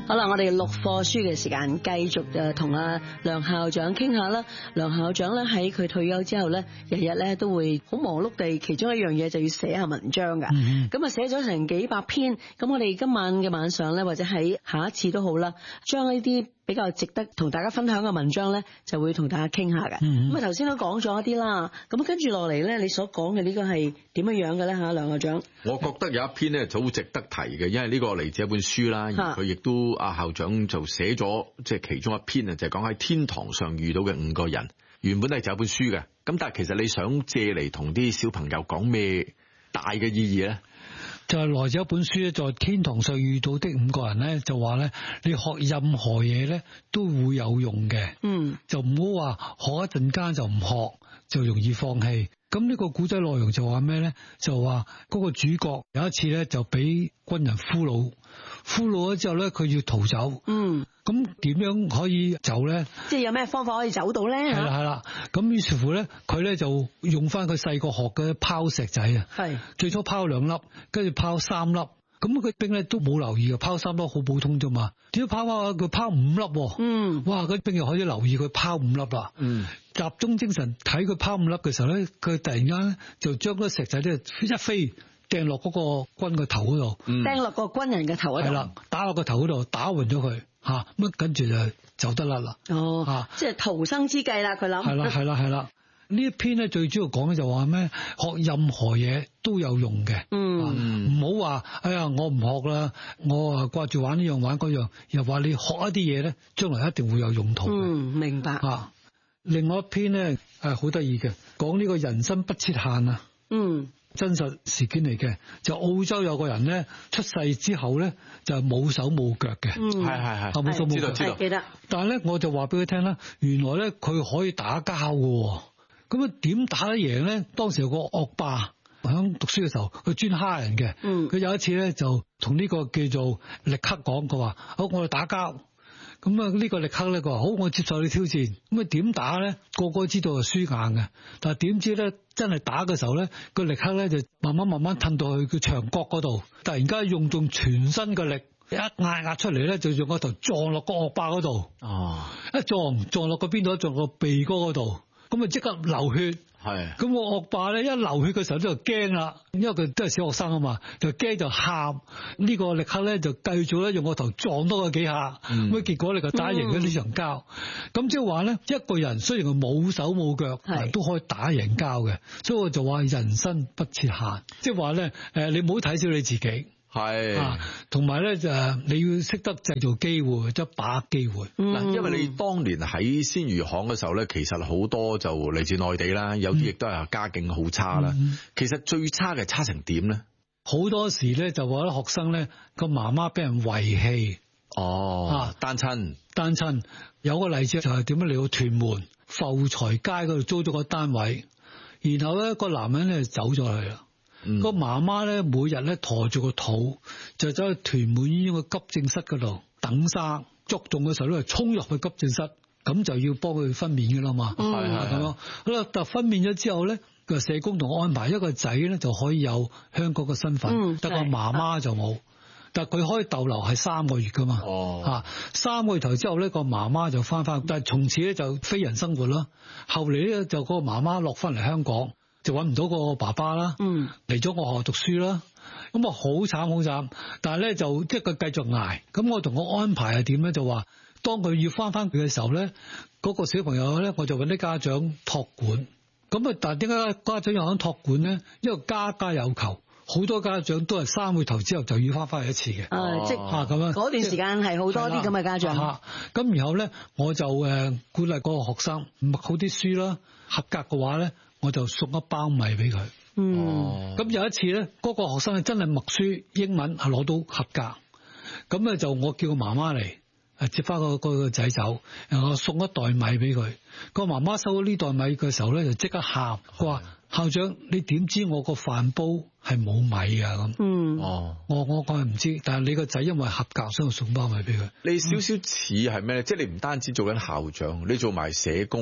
好啦，我哋錄課書嘅時間繼續同阿梁校長傾下啦。梁校長咧喺佢退休之後咧，日日咧都會好忙碌地，其中一樣嘢就要寫下文章噶。咁啊寫咗成幾百篇。咁我哋今晚嘅晚上咧，或者喺下一次都好啦，將呢啲比較值得同大家分享嘅文章咧，就會同大家傾下嘅。咁啊頭先都講咗一啲啦。咁跟住落嚟咧，你所講嘅呢個係點樣樣嘅咧嚇，梁校長？ 我覺得有一篇咧就好值得提嘅，因為呢個嚟自一本書啦，而佢亦都阿校長就寫咗即係其中一篇啊，就係講喺天堂上遇到嘅5個人。原本係就有本書嘅，咁但係其實你想借嚟同啲小朋友講咩大嘅意義咧？ 就係來自一本書咧，在天堂上遇到的5個人咧，就話咧，你學任何嘢咧都會有用嘅。就唔好話學一陣間就唔學，就容易放棄。咁呢個古仔內容就話咩咧？就話嗰個主角有一次咧就俾軍人俘虜咗之後咧，佢要逃走。咁點樣可以走咧？ 即係有咩方法可以走到咧？ 係啦。咁於是乎咧，佢咧就用翻佢細個學嘅拋石仔啊。最初拋2粒，跟住拋3粒。咁佢兵咧都冇留意嘅，拋3粒好普通啫嘛。點解拋佢拋5粒？哇！嗰啲兵又可以留意佢拋5粒啦。集中精神睇佢拋5粒嘅時候咧，佢突然間就將嗰石仔咧一飛掟落嗰個軍個頭嗰度， 掟落個軍人嘅頭嗰度。係啦， 打落個頭嗰度，打暈咗佢嚇，咁跟住就走得甩啦。 即係逃生之計啦，佢諗。 係啦。呢一篇咧最主要講嘅就話咩？學任何嘢都有用嘅。唔好話哎呀我唔學啦，我啊掛住玩呢樣玩嗰樣，又話你學一啲嘢咧，將來一定會有用途嘅。 明白。 另外一篇咧係好得意嘅，講呢個人生不設限啊。真實事件嚟嘅，就澳洲有個人咧出世之後咧就冇手冇腳嘅。 係冇手冇腳。 知道。 記得。 但係咧我就話俾佢聽啦，原來咧佢可以打交嘅。咁啊點打得贏咧？當時有個惡霸響讀書嘅時候，佢專蝦人嘅。佢有一次咧就同呢個叫做力克講，佢話好，我哋打交。咁啊呢個力克咧佢話好，我接受你挑戰。咁啊點打咧？個個知道係輸硬嘅，但係點知咧真係打嘅時候咧，個力克咧就慢慢褪到去佢牆角嗰度，突然間用盡全身嘅力，一壓出嚟咧，就用個頭撞落個惡霸嗰度。一撞落個邊度？撞個鼻哥嗰度。咁啊即刻流血。咁個惡霸咧一流血嘅時候就驚啦，因為佢都係小學生啊嘛，就驚就喊。呢個力克咧就繼續咧用個頭撞多佢幾下，咁結果你就打贏咗呢場交。咁即係話咧，一個人雖然佢冇手冇腳，但都可以打贏交嘅。所以我就話人生不設限，即係話咧你唔好睇小你自己。同埋咧就你要識得製造機會，即係把握機會。 因為你當年喺鮮魚行嘅時候咧，其實好多就嚟自內地啦，有啲亦都係家境好差啦。其實最差嘅差成點咧？ 好多時咧就話啲學生咧個媽媽俾人遺棄。單親。有個例子就係點樣嚟到屯門富財街嗰度租咗個單位，然後咧個男人咧走咗去啦。個媽媽咧每日咧抬住個肚就走去屯門醫院嘅急症室嗰度等生，捉中嘅時候咧衝入去急症室，咁就要幫佢分娩噶啦嘛。咁樣好啦，但分娩咗之後咧，個社工同安排一個仔咧就可以有香港嘅身份，但個媽媽就冇。但係佢可以逗留係3個月噶嘛。3個月頭之後咧個媽媽就翻，但係從此咧就非人生活啦。後嚟咧就個媽媽落翻嚟香港。就揾唔到個爸爸啦，嚟咗我學校讀書啦，咁啊好慘，但係咧就即係佢繼續捱。咁我同我安排係點咧？就話當佢要翻佢嘅時候咧，嗰個小朋友咧，我就揾啲家長託管。咁啊，但係點解家長又肯託管咧？因為家家有求，好多家長都係3個月頭之後就要翻去一次嘅。 即係咁樣嗰段時間係好多啲咁嘅家長。 咁然後咧，我就鼓勵嗰個學生讀好啲書啦，合格嘅話咧，我就送一包米俾佢。咁有一次咧，嗰個學生係真係默書英文係攞到合格，咁咧就我叫個媽媽嚟接翻個仔走，然後我送一袋米俾佢。個媽媽收到呢袋米嘅時候咧，就即刻喊，佢話校長，你點知我個飯煲係冇米啊？咁我係唔知，但係你個仔因為合格，所以我送包米俾佢。 你少少似係咩咧？即係你唔單止做緊校長，你做埋社工。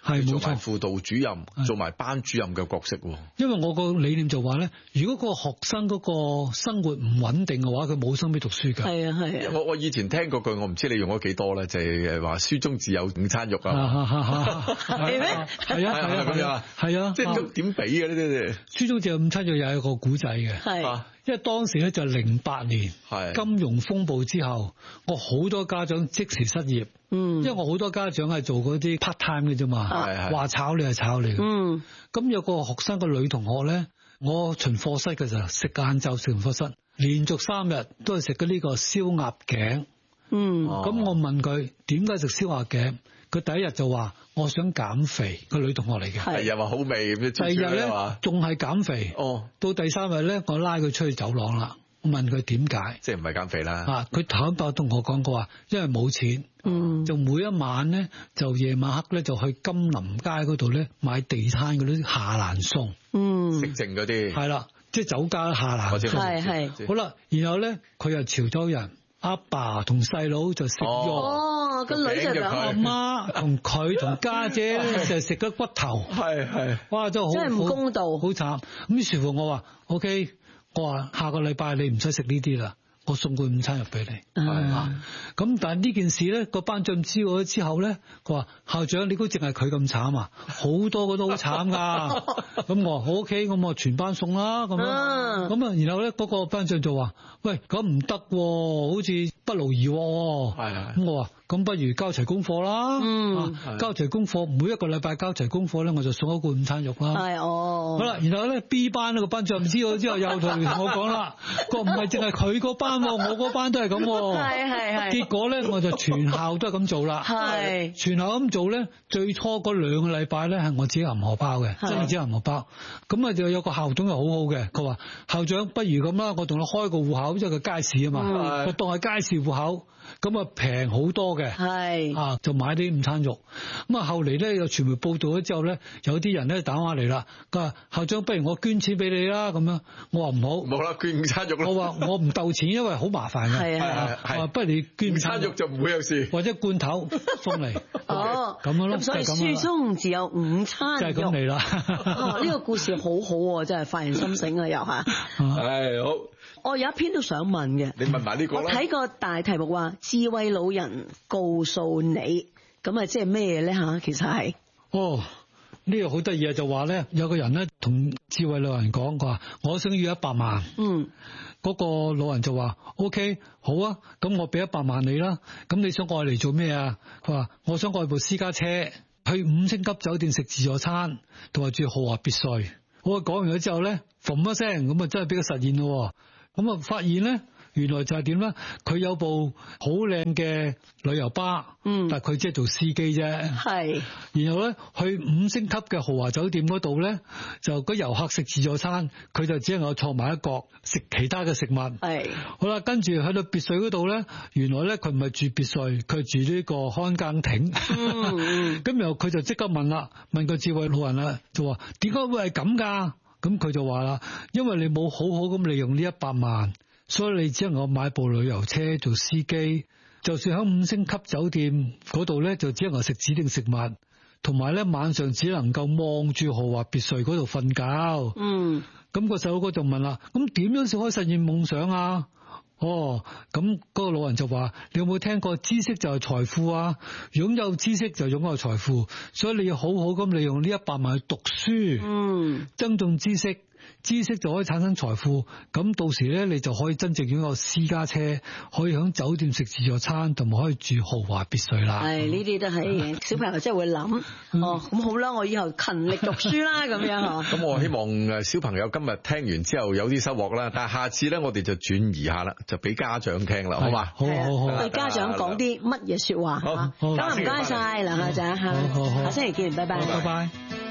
係冇錯， 輔導主任做埋班主任嘅角色。 因為我個理念就話咧，如果個學生嗰個生活唔穩定嘅話，佢冇心機讀書㗎。 係啊係啊。 我以前聽過句，我唔知你用咗幾多咧，就係話書中自有午餐肉啊。 係咩？ 係啊咁樣。係啊，即係點比嘅呢啲？書中自有午餐肉又係一個古仔嘅。係。因為當時咧就係08年金融風暴之後，我好多家長即時失業。因為我好多家長係做嗰啲 part time 嘅啫嘛，話炒你係炒你。咁有個學生個女同學咧，我巡課室嘅時候食晏晝食完課室，連續3日都係食嘅呢個燒鴨頸。咁我問佢點解食燒鴨頸？佢第一日就話我想減肥，個女同學嚟嘅。 又話好味咁。 第二日咧仲係減肥。到第3日咧，我拉佢出去走廊啦。我問佢點解？即係唔係減肥啦？ 佢坦白同我講過話，因為冇錢。就每一晚咧，就夜晚黑咧就去金林街嗰度咧買地攤嗰啲下欄餸。 食剩嗰啲。係啦，即係酒家下欄。係。好啦，然後咧佢又潮州人，阿爸同細佬就食肉。 個女就咁。 阿媽同佢同家姐就食咗骨頭。 係。 哇，真係好。 真係唔公道。 好慘。咁於是乎我話 OK。我話下個禮拜你唔使食呢啲啦，我送個午餐肉俾你。咁但係呢件事咧，個班長知咗之後咧，佢話校長你估淨係佢咁慘啊？好多個都好慘噶。咁我話好 OK，咁我全班送啦咁樣。咁啊，然後咧嗰個班長就話：喂，咁唔得，好似不勞而獲。咁我話：咁不如交齊功課啦。交齊功課，每一個禮拜交齊功課咧，我就送一個午餐肉啦。好啦，然後咧 B 班呢個班長知道之後又同我講啦，個唔係淨係佢個班，我嗰班都係咁。係。結果咧，我就全校都係咁做啦。係。全校咁做咧，最初嗰2個禮拜咧係我自己含荷包嘅，真係自己含荷包。咁啊就有個校董又好好嘅，佢話校長不如咁啦，我同你開個戶口，即係個街市啊嘛，我當係街市戶口。咁啊平好多嘅，係就買啲午餐肉。咁啊後嚟咧有傳媒報道咗之後咧，有啲人咧打電話嚟啦，佢話校長不如我捐錢俾你啦咁樣。我話唔好，冇啦，捐午餐肉啦。我話我唔鬥錢，因為好麻煩嘅。係不如你捐午餐肉就唔會有事，或者罐頭送嚟。咁樣咯。 所以書中自有午餐肉就係咁嚟啦。呢個故事好好，真係發人深省啊又吓。 係好。 我有一篇都想問嘅， 你問埋呢個啦。 我睇個大題目話智慧老人告訴你，咁啊即係咩咧吓？其實係呢個好得意啊！就話咧有個人咧同智慧老人講，佢話我想要100萬。嗰個老人就話 OK 好啊，咁我俾100萬你啦。咁你想我嚟做咩啊？佢話我想我部私家車去5星級酒店食自助餐，同埋住豪華別墅。我講完咗之後咧，嘣一聲咁啊，真係俾佢實現咯。咁啊，發現咧，原來就係點咧？佢有部好靚嘅旅遊巴，但係佢只係做司機啫。係。然後咧，去5星級嘅豪華酒店嗰度咧，就嗰遊客食自助餐，佢就只能夠坐埋一角食其他嘅食物。係。好啦，跟住去到別墅嗰度咧，原來咧佢唔係住別墅，佢住呢個看更亭。咁然後佢就即刻問啦，問個智慧老人啦，就話點解會係咁㗎？咁佢就話啦，因為你冇好好咁利用呢100萬，所以你只能夠買部旅遊車做司機，就算喺5星級酒店嗰度咧，就只能夠食指定食物，同埋咧晚上只能夠望住豪華別墅嗰度瞓覺。咁個細佬哥就問啦，咁點樣先可以實現夢想啊？咁嗰個老人就話：你有冇聽過知識就係財富啊？擁有知識就擁有財富，所以你要好好咁利用呢100萬去讀書，增重知識。知識就可以產生財富，咁到時咧你就可以真正擁有私家車，可以響酒店食自助餐，同埋可以住豪華別墅啦。係呢啲都係小朋友真係會諗。咁好啦，我以後勤力讀書啦，咁樣咁我希望小朋友今日聽完之後有啲收穫啦，但係下次咧我哋就轉移下啦，就俾家長聽啦，好嘛？好好好。對家長講啲乜嘢說話？好，咁唔該晒梁校長，下星期見，拜拜。拜拜。